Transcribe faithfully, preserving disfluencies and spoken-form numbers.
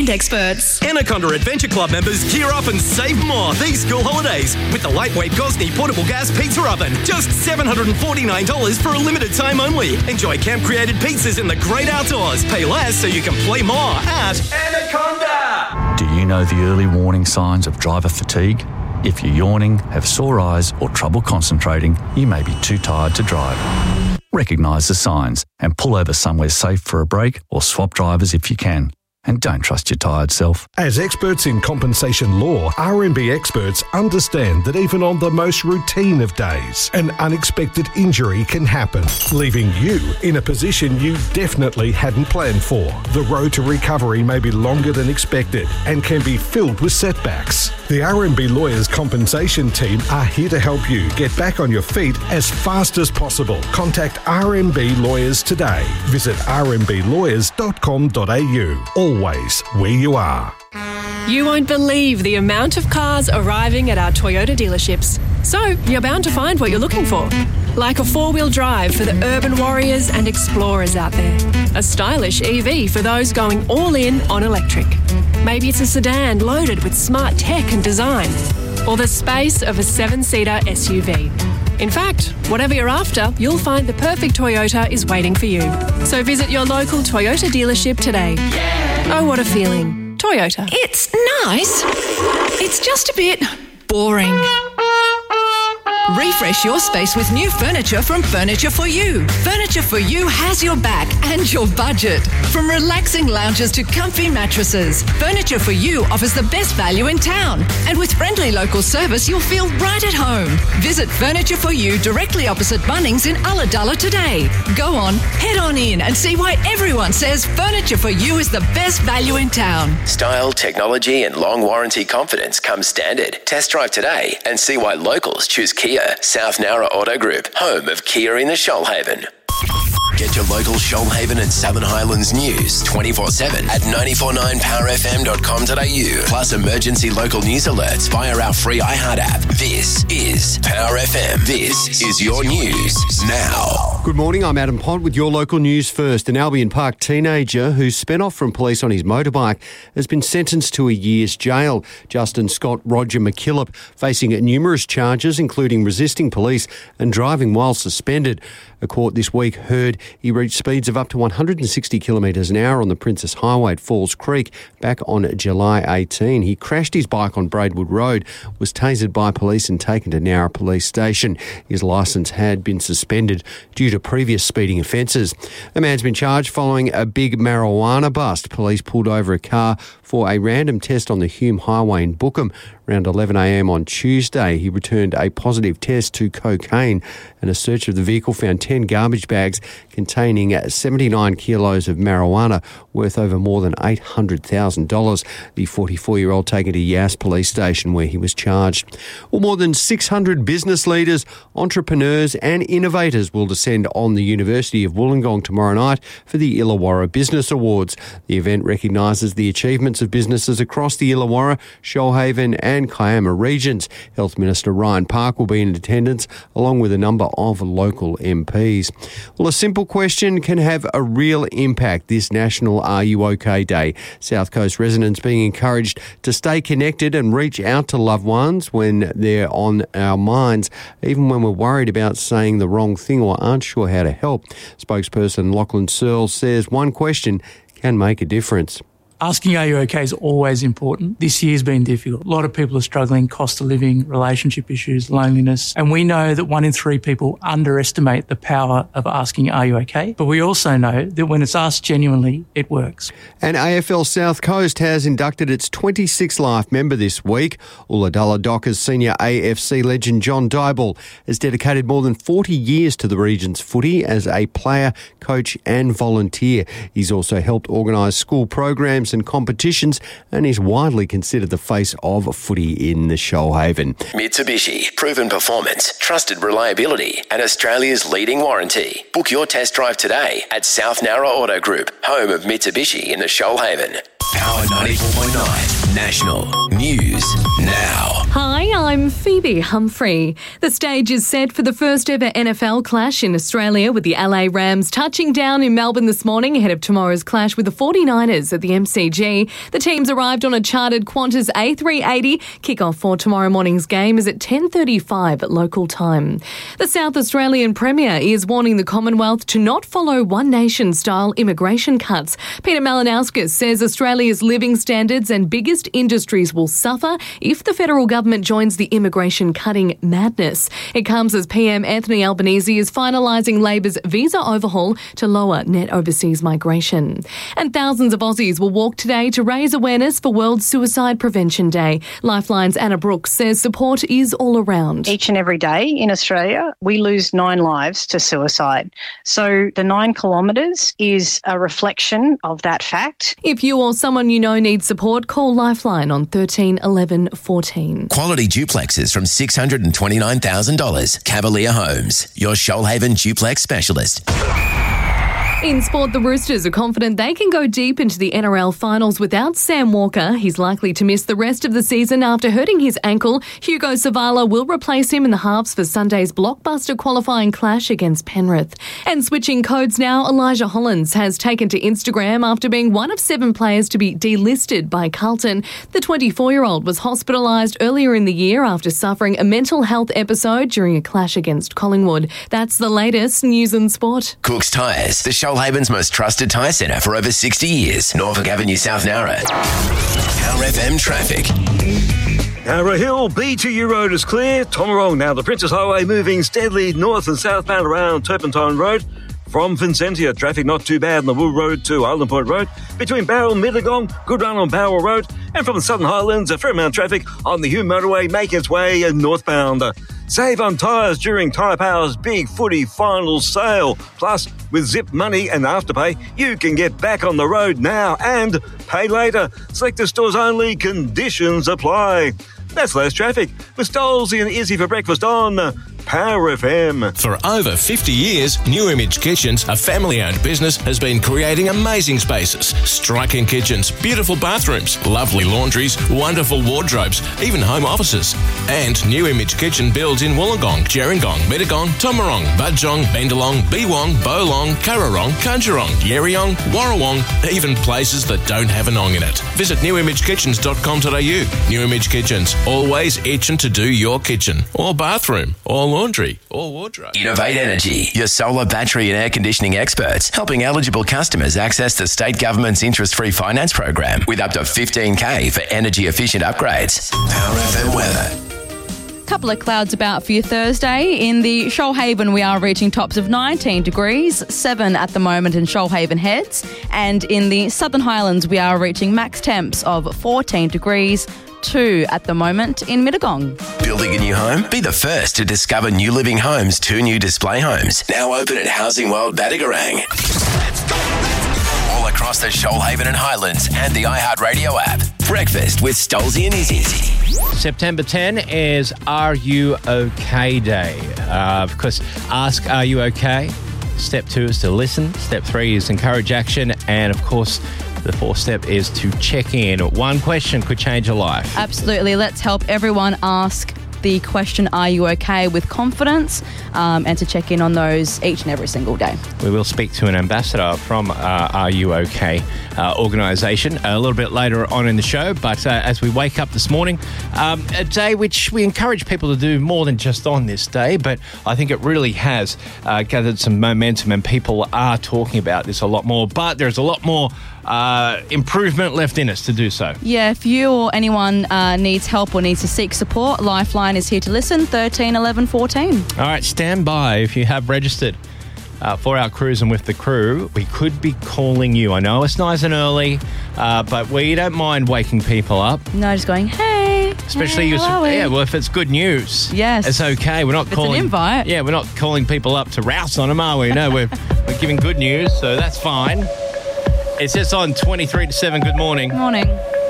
Experts. Anaconda Adventure Club members gear up and save more these school holidays with the lightweight Gosney portable gas pizza oven. Just seven hundred forty-nine dollars for a limited time only. Enjoy camp-created pizzas in the great outdoors. Pay less so you can play more at Anaconda. Do you know the early warning signs of driver fatigue? If you're yawning, have sore eyes or trouble concentrating, you may be too tired to drive. Recognise the signs and pull over somewhere safe for a break or swap drivers if you can. And don't trust your tired self. As experts in compensation law, R M B experts understand that even on the most routine of days, an unexpected injury can happen, leaving you in a position you definitely hadn't planned for. The road to recovery may be longer than expected and can be filled with setbacks. The R M B Lawyers Compensation Team are here to help you get back on your feet as fast as possible. Contact R M B Lawyers today. Visit r m b lawyers dot com dot a u. Always where you are. You won't believe the amount of cars arriving at our Toyota dealerships. So you're bound to find what you're looking for. Like a four-wheel drive for the urban warriors and explorers out there. A stylish E V for those going all in on electric. Maybe it's a sedan loaded with smart tech and design. Or the space of a seven-seater S U V. In fact, whatever you're after, you'll find the perfect Toyota is waiting for you. So visit your local Toyota dealership today. Yeah. Oh, what a feeling. Toyota. It's nice. It's just a bit boring. Refresh your space with new furniture from Furniture for You. Furniture for You has your back and your budget. From relaxing lounges to comfy mattresses, Furniture for You offers the best value in town. And with friendly local service, you'll feel right at home. Visit Furniture for You directly opposite Bunnings in Ulladulla today. Go on, head on in and see why everyone says Furniture for You is the best value in town. Style, technology and long warranty confidence come standard. Test drive today and see why locals choose Kia. South Nowra Auto Group, home of Kia in the Shoalhaven. Get your local Shoalhaven and Southern Highlands news twenty-four seven at nine four nine power f m dot com dot a u. Plus emergency local news alerts via our free iHeart app. This is Power F M. This is your news now. Good morning, I'm Adam Pond with your local news first. An Albion Park teenager who sped off from police on his motorbike has been sentenced to a year's jail. Justin Scott Roger McKillop facing numerous charges, including resisting police and driving while suspended. A court this week heard he reached speeds of up to one hundred sixty kilometres an hour on the Princess Highway at Falls Creek back on July eighteenth. He crashed his bike on Braidwood Road, was tasered by police and taken to Nowra Police Station. His licence had been suspended due to previous speeding offences. A man's been charged following a big marijuana bust. Police pulled over a car for a random test on the Hume Highway in Bookham. Around eleven a m on Tuesday, he returned a positive test to cocaine, and a search of the vehicle found ten garbage bags containing seventy-nine kilos of marijuana worth over more than eight hundred thousand dollars. The forty-four-year-old taken to Yass Police Station where he was charged. Well, more than six hundred business leaders, entrepreneurs and innovators will descend on the University of Wollongong tomorrow night for the Illawarra Business Awards. The event recognises the achievements of businesses across the Illawarra, Shoalhaven and Kiama regions. Health Minister Ryan Park will be in attendance along with a number of local M Ps. Well, a simple question can have a real impact this National Are You OK Day. South Coast residents being encouraged to stay connected and reach out to loved ones when they're on our minds, even when we're worried about saying the wrong thing or aren't sure how to help. Spokesperson Lachlan Searle says one question can make a difference. Asking are you okay is always important. This year's been difficult. A lot of people are struggling, cost of living, relationship issues, loneliness. And we know that one in three people underestimate the power of asking are you okay? But we also know that when it's asked genuinely, it works. And A F L South Coast has inducted its twenty-sixth life member this week. Ulladulla Dockers senior A F C legend John Dyball has dedicated more than forty years to the region's footy as a player, coach and volunteer. He's also helped organise school programs and competitions and is widely considered the face of footy in the Shoalhaven. Mitsubishi, proven performance, trusted reliability and Australia's leading warranty. Book your test drive today at South Nowra Auto Group, home of Mitsubishi in the Shoalhaven. Power ninety-four point nine. National News Now. Hi, I'm Phoebe Humphrey. The stage is set for the first ever N F L clash in Australia, with the L A Rams touching down in Melbourne this morning ahead of tomorrow's clash with the forty-niners at the M C G. The teams arrived on a chartered Qantas A three eighty. Kickoff for tomorrow morning's game is at ten thirty-five at local time. The South Australian Premier is warning the Commonwealth to not follow One Nation-style immigration cuts. Peter Malinowskis says Australia's living standards and biggest industries will suffer if the federal government joins the immigration cutting madness. It comes as P M Anthony Albanese is finalising Labor's visa overhaul to lower net overseas migration. And thousands of Aussies will walk today to raise awareness for World Suicide Prevention Day. Lifeline's Anna Brooks says support is all around. Each and every day in Australia, we lose nine lives to suicide. So the nine kilometres is a reflection of that fact. If you or someone you know needs support, call Lifeline on thirteen eleven fourteen. Quality duplexes from six hundred twenty-nine thousand dollars. Cavalier Homes, your Shoalhaven duplex specialist. In sport, the Roosters are confident they can go deep into the N R L finals without Sam Walker. He's likely to miss the rest of the season after hurting his ankle. Hugo Savala will replace him in the halves for Sunday's blockbuster qualifying clash against Penrith. And switching codes now, Elijah Hollands has taken to Instagram after being one of seven players to be delisted by Carlton. The twenty-four-year-old was hospitalised earlier in the year after suffering a mental health episode during a clash against Collingwood. That's the latest news and sport. Cook's Tyres, the Shoalhaven's most trusted tyre centre for over sixty years. Norfolk Avenue, South Nowra. Power F M traffic. Narra Hill, B to U Road is clear. Tomarong now, the Princess Highway moving steadily north and southbound around Turpentine Road. From Vincentia, traffic not too bad on the Wool Road to Island Point Road. Between Barrel and Mittagong, good run on Barrel Road. And from the Southern Highlands, a fair amount of traffic on the Hume Motorway making its way northbound. Save on tyres during Tyre Power's Big Footy Final Sale. Plus, with Zip Money and Afterpay, you can get back on the road now and pay later. Selected stores only, conditions apply. That's less traffic with Stolzy and Izzy for breakfast on Power F M. For over fifty years, New Image Kitchens, a family-owned business, has been creating amazing spaces, striking kitchens, beautiful bathrooms, lovely laundries, wonderful wardrobes, even home offices. And New Image Kitchen builds in Wollongong, Gerringong, Mittagong, Tomarong, Budgong, Bendalong, Beewong, Bolong, Currarong, Kunjarong, Yerriong, Warrawong, even places that don't have an ong in it. Visit new image kitchens dot com dot a u. New Image Kitchens, always itching to do your kitchen, or bathroom, or laundry, or wardrobe. Innovate Energy, your solar, battery and air conditioning experts, helping eligible customers access the state government's interest-free finance program with up to fifteen K for energy-efficient upgrades. Power F M weather. Couple of clouds about for you Thursday. In the Shoalhaven, we are reaching tops of nineteen degrees, seven at the moment in Shoalhaven Heads. And in the Southern Highlands, we are reaching max temps of fourteen degrees, two at the moment in Mittagong. Building a new home? Be the first to discover New Living Homes' two new display homes. Now open at Housing World Battigarang. Let's go, let's go. All across the Shoalhaven and Highlands and the iHeartRadio app. Breakfast with Stolzy and Izzy. September tenth is Are You OK Day. Uh, of course, ask, are you okay? Step two is to listen. Step three is encourage action. And of course, the fourth step is to check in. One question could change a life. Absolutely. Let's help everyone ask the question, are you okay, with confidence, um, and to check in on those each and every single day. We will speak to an ambassador from uh, Are You OK uh, organisation a little bit later on in the show. But uh, as we wake up this morning, um, a day which we encourage people to do more than just on this day, but I think it really has uh, gathered some momentum and people are talking about this a lot more. But there's a lot more Uh, improvement left in us to do so. Yeah, if you or anyone uh, needs help or needs to seek support, Lifeline is here to listen, thirteen eleven fourteen. All right, stand by if you have registered uh, for our cruise and with the crew. We could be calling you. I know it's nice and early, uh, but we don't mind waking people up. No, just going, hey. Especially hey, you, yeah. Well, if it's good news, yes, it's okay. We're not if calling. It's an invite. Yeah, we're not calling people up to rouse on them, are we? No, we're we're giving good news, so that's fine. It's just on twenty-three to seven. Good morning. Good morning.